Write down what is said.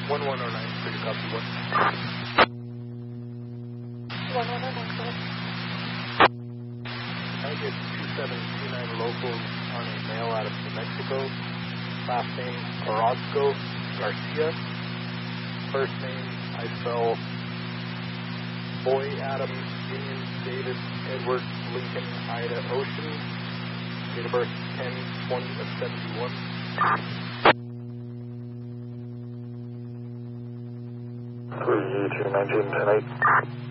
1109, clear to copy 1. 1109. I get 2729 locals on a mail out of New Mexico. Last name Orozco Garcia. First name I spell Boy, Adam, Union, David, Edward, Lincoln, Ida, Ocean. Date of birth 10/20/71. Three 219 tonight.